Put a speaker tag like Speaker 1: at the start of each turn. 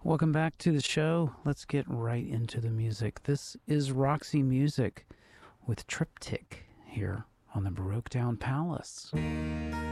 Speaker 1: Welcome back to the show. Let's get right into the music. This is Roxy Music with Triptych here on the Baroque Town Palace.